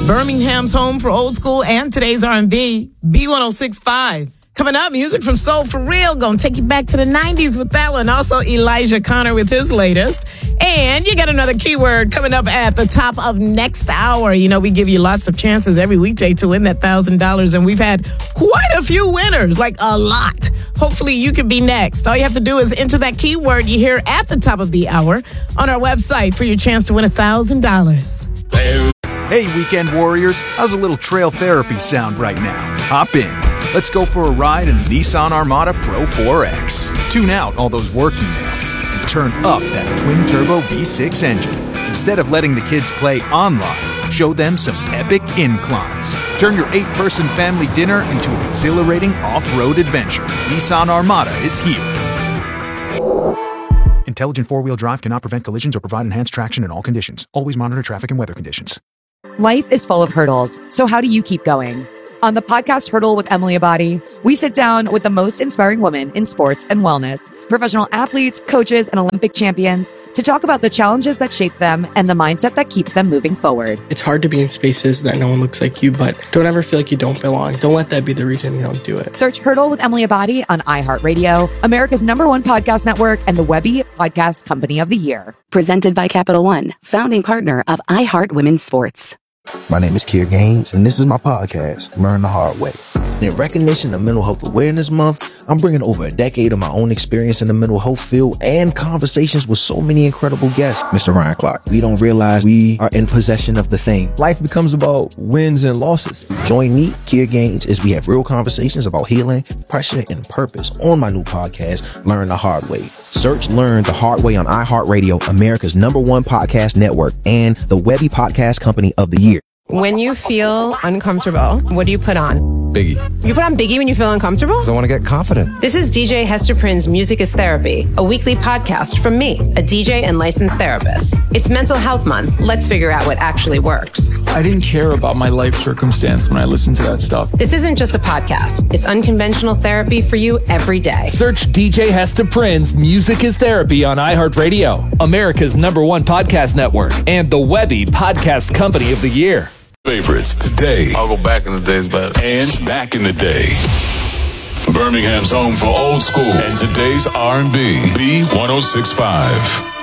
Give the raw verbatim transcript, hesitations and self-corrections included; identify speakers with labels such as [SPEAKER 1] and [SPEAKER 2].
[SPEAKER 1] Birmingham's home for old school and today's R and B, B ten sixty-five. Coming up, music from Soul For Real. Gonna take you back to the nineties with that one. Also, Elijah Connor with his latest. And you got another keyword coming up at the top of next hour. You know, we give you lots of chances every weekday to win that one thousand dollars. And we've had quite a few winners, like a lot. Hopefully you can be next. All you have to do is enter that keyword you hear at the top of the hour on our website for your chance to win one thousand dollars.
[SPEAKER 2] Hey, weekend warriors. How's a little trail therapy sound right now? Hop in. Let's go for a ride in the Nissan Armada Pro four X. Tune out all those work emails and turn up that twin-turbo V six engine. Instead of letting the kids play online, show them some epic inclines. Turn your eight-person family dinner into an exhilarating off-road adventure. Nissan Armada is here. Intelligent four-wheel drive cannot prevent collisions or provide enhanced traction in all conditions. Always monitor traffic and weather conditions.
[SPEAKER 3] Life is full of hurdles, so how do you keep going? On the podcast Hurdle with Emily Abadi, we sit down with the most inspiring women in sports and wellness, professional athletes, coaches, and Olympic champions to talk about the challenges that shape them and the mindset that keeps them moving forward.
[SPEAKER 4] It's hard to be in spaces that no one looks like you, but don't ever feel like you don't belong. Don't let that be the reason you don't do it.
[SPEAKER 3] Search Hurdle with Emily Abadi on iHeartRadio, America's number one podcast network, and the Webby Podcast Company of the Year.
[SPEAKER 5] Presented by Capital One, founding partner of iHeart Women's Sports.
[SPEAKER 6] My name is Kier Gaines, and this is my podcast, Learn the Hard Way. In recognition of Mental Health Awareness Month, I'm bringing over a decade of my own experience in the mental health field and conversations with so many incredible guests. Mister Ryan Clark, we don't realize we are in possession of the thing. Life becomes about wins and losses. Join me, Kier Gaines, as we have real conversations about healing, pressure, and purpose on my new podcast, Learn the Hard Way. Search Learn the Hard Way on iHeartRadio, America's number one podcast network, and the Webby Podcast Company of the Year.
[SPEAKER 7] When you feel uncomfortable, what do you put on?
[SPEAKER 8] Biggie.
[SPEAKER 7] You put on Biggie when you feel uncomfortable?
[SPEAKER 8] Because I want to get confident.
[SPEAKER 7] This is D J Hester Prynne's Music is Therapy, a weekly podcast from me, a D J and licensed therapist. It's Mental Health Month. Let's figure out what actually works.
[SPEAKER 9] I didn't care about my life circumstance when I listened to that stuff.
[SPEAKER 7] This isn't just a podcast. It's unconventional therapy for you every day.
[SPEAKER 10] Search D J Hester Prynne's Music is Therapy on iHeartRadio, America's number one podcast network, and the Webby Podcast Company of the Year.
[SPEAKER 11] Favorites today.
[SPEAKER 12] I'll go back in the days, but
[SPEAKER 11] and back in the day. Birmingham's home for old school and today's R and B. B ten sixty-five.